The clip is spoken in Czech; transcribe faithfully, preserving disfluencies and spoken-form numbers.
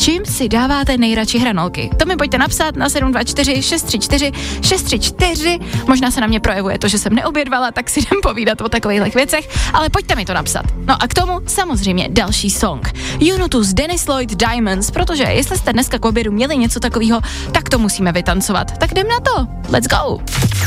čím si dáváte nejradši hranolky? To mi pojďte napsat na sedm dva čtyři šest tři čtyři šest tři čtyři. Možná se na mě projevuje to, že jsem neobědvala, tak si jdem povídat o takových věcech, ale pojďte mi to napsat. No a k tomu samozřejmě další song. Unitus, Dennis Lloyd, Diamonds, protože jestli jste dneska k obědu měli něco takového, tak to musíme vytancovat. Tak jdem na to. Let's go.